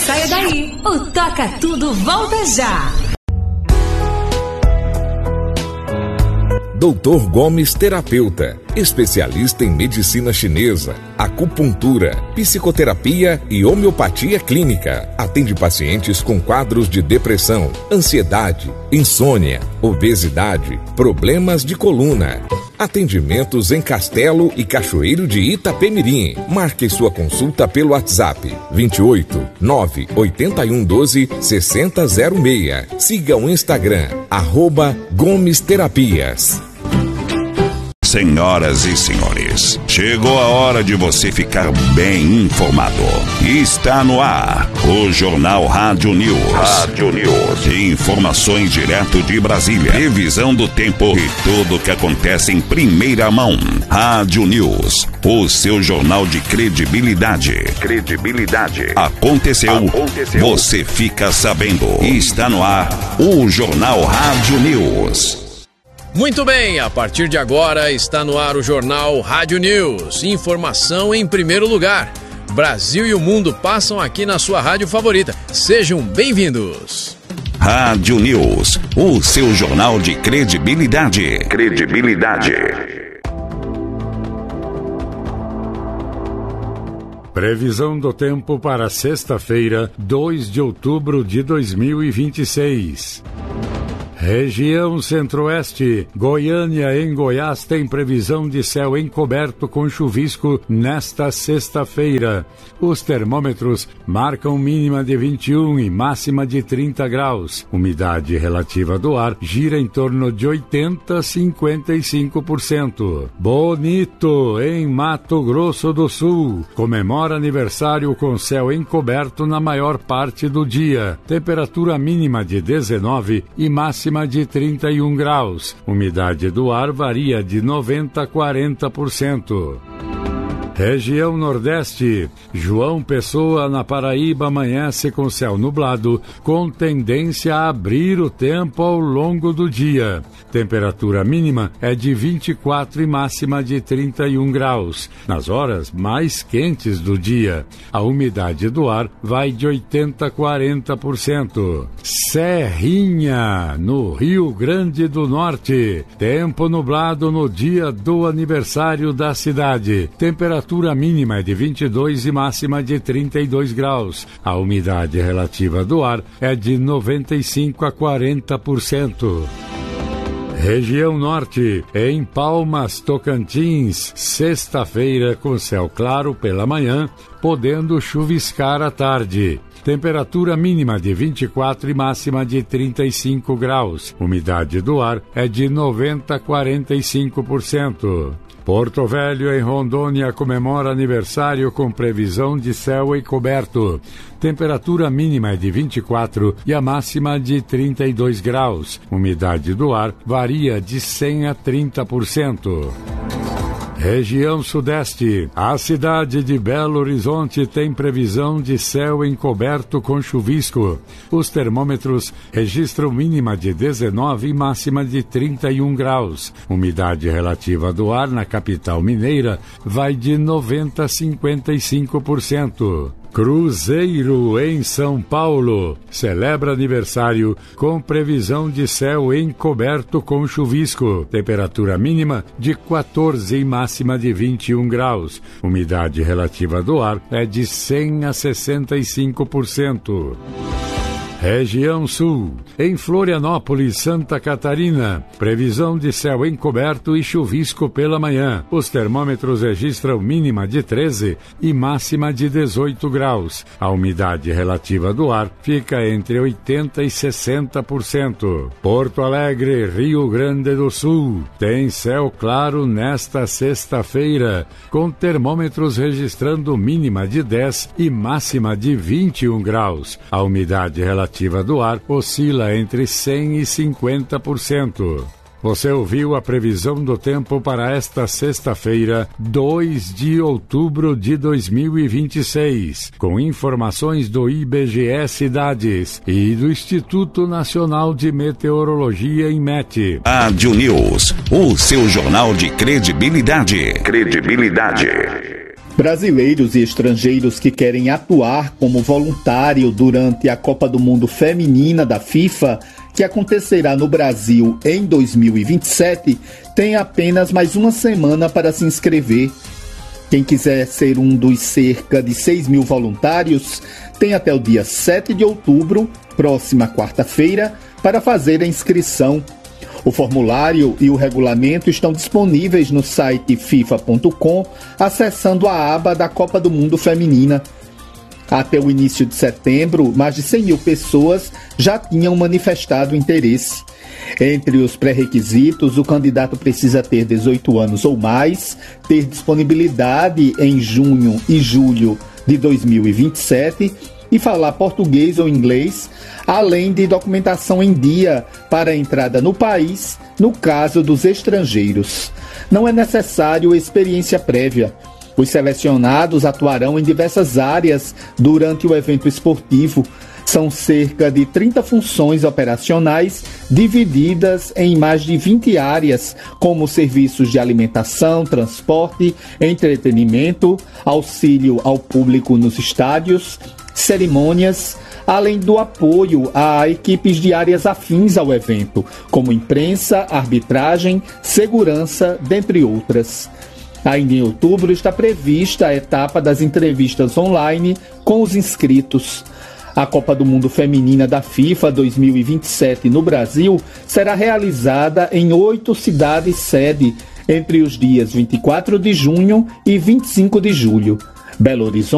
saia daí, o Toca Tudo volta já. Dr. Gomes Terapeuta, especialista em medicina chinesa, acupuntura, psicoterapia e homeopatia clínica. Atende pacientes com quadros de depressão, ansiedade, insônia, obesidade, problemas de coluna. Atendimentos em Castelo e Cachoeiro de Itapemirim. Marque sua consulta pelo WhatsApp 28 98112 6006. Siga o Instagram @Gomes Terapias. Senhoras e senhores, chegou a hora de você ficar bem informado. Está no ar o Jornal Rádio News. Informações direto de Brasília. Previsão do tempo e tudo o que acontece em primeira mão. Rádio News, o seu jornal de credibilidade. Aconteceu. Você fica sabendo. Está no ar o Jornal Rádio News. Muito bem, a partir de agora está no ar o Jornal Rádio News. Informação em primeiro lugar. Brasil e o mundo passam aqui na sua rádio favorita. Sejam bem-vindos. Rádio News, o seu jornal de credibilidade. Previsão do tempo para sexta-feira, 2 de outubro de 2026. Região Centro-Oeste, Goiânia em Goiás tem previsão de céu encoberto com chuvisco nesta sexta-feira. Os termômetros marcam mínima de 21 e máxima de 30 graus. Umidade relativa do ar gira em torno de 80 a 55%. Bonito, em Mato Grosso do Sul, comemora aniversário com céu encoberto na maior parte do dia. Temperatura mínima de 19 e máxima de 31 graus. Umidade do ar varia de 90 a 40%. Região Nordeste, João Pessoa, na Paraíba, amanhece com céu nublado, com tendência a abrir o tempo ao longo do dia. Temperatura mínima é de 24 e máxima de 31 graus, nas horas mais quentes do dia. A umidade do ar vai de 80 a 40%. Serrinha, no Rio Grande do Norte, tempo nublado no dia do aniversário da cidade. Temperatura mínima é de 22 e máxima de 32 graus. A umidade relativa do ar é de 95 a 40%. Região Norte, em Palmas, Tocantins, sexta-feira com céu claro pela manhã, podendo chuviscar à tarde. Temperatura mínima de 24 e máxima de 35 graus. Umidade do ar é de 90 a 45%. Porto Velho, em Rondônia, comemora aniversário com previsão de céu encoberto. Temperatura mínima é de 24 e a máxima de 32 graus. Umidade do ar varia de 100 a 30%. Região Sudeste, a cidade de Belo Horizonte tem previsão de céu encoberto com chuvisco. Os termômetros registram mínima de 19 e máxima de 31 graus. Umidade relativa do ar na capital mineira vai de 90 a 55%. Cruzeiro, em São Paulo, celebra aniversário com previsão de céu encoberto com chuvisco. Temperatura mínima de 14 e máxima de 21 graus. Umidade relativa do ar é de 100 a 65%. Região Sul, em Florianópolis, Santa Catarina, previsão de céu encoberto e chuvisco pela manhã. Os termômetros registram mínima de 13 e máxima de 18 graus. A umidade relativa do ar fica entre 80 e 60%. Porto Alegre, Rio Grande do Sul, tem céu claro nesta sexta-feira, com termômetros registrando mínima de 10 e máxima de 21 graus. A umidade relativa do ar oscila entre 100 e 50%. Você ouviu a previsão do tempo para esta sexta-feira, 2 de outubro de 2026, com informações do IBGE Cidades e do Instituto Nacional de Meteorologia, INMET. Rádio News, o seu jornal de credibilidade. Brasileiros e estrangeiros que querem atuar como voluntário durante a Copa do Mundo Feminina da FIFA, que acontecerá no Brasil em 2027, têm apenas mais uma semana para se inscrever. Quem quiser ser um dos cerca de 6 mil voluntários tem até o dia 7 de outubro, próxima quarta-feira, para fazer a inscrição. O formulário e o regulamento estão disponíveis no site fifa.com, acessando a aba da Copa do Mundo Feminina. Até o início de setembro, mais de 100 mil pessoas já tinham manifestado interesse. Entre os pré-requisitos, o candidato precisa ter 18 anos ou mais, ter disponibilidade em junho e julho de 2027 e falar português ou inglês, além de documentação em dia para a entrada no país, no caso dos estrangeiros. Não é necessário experiência prévia. Os selecionados atuarão em diversas áreas durante o evento esportivo. São cerca de 30 funções operacionais divididas em mais de 20 áreas, como serviços de alimentação, transporte, entretenimento, auxílio ao público nos estádios, cerimônias, além do apoio a equipes de áreas afins ao evento, como imprensa, arbitragem, segurança, dentre outras. Ainda em outubro está prevista a etapa das entrevistas online com os inscritos. A Copa do Mundo Feminina da FIFA 2027 no Brasil será realizada em 8 cidades-sede entre os dias 24 de junho e 25 de julho. Belo Horizonte,